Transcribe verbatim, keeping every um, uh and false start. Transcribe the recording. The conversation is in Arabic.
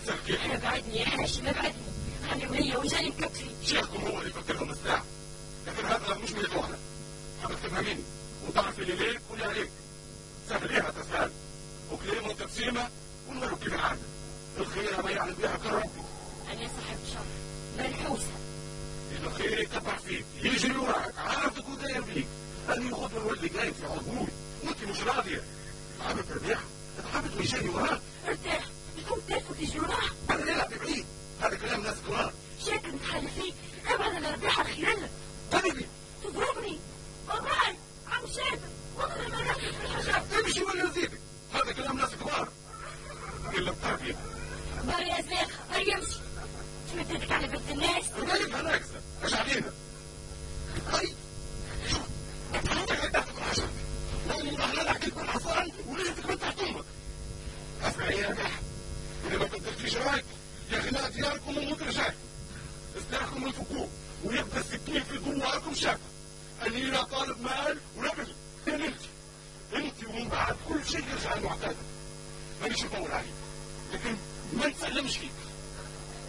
تسلكي؟ ابعدني يا هاشم ابعدني، خلي وليا وجاني مكتفي. شيخكم هو اللي يفكرهم الساعة، لكن هذا مش من يتوهنا. حابك تفهميني وتعرف اللي ليك واللي عليك. سهليها تسهل، وكلمة وتبسيمة ونوروا كيف العادة. الخير ما يعلم بها كرمتي. أنا صاحب شر منحوسة. الخير يتبع فيك، يجري وراك، عارفك وداير بيك. أنا ياخذ من ولدي قايم في عقول، وأنت مش راضية. تعبت تربيعها، تعبت ويجاني وراك. ارتاح، يكون تلفك يجري وراك. أنا ليه أعطي بعيد؟ هذا كلام ناس كبار. شكل متخلفين، ابعد أنا ربيعها خيالك. طيبي تضربني، والله عم شايفك، والله ما ركز في الحاجات. امشي ولا نزيدك، هذا كلام ناس كبار. إلا بتربية. بار يا زليخة، بار يمشي. تمددك على بنت الناس. وذلك ناقصة، ايش علينا؟ هاي شوف، انت حدثت الحشر. والله لا احكي لكم حصان وليتك من تحت امك. اسمعي يا نجاح، اذا ما قدرتيش رايك يا اخي لا دياركم وموت رجعك. استراحكم من فوقوه ويبقى السكين في دواركم شاكه. اني لا طالب مال ولا بنت. انت انت ومن بعد كل شيء يرجع المعتاد. مانيش اطول عليك، لكن ما نسلمش فيك.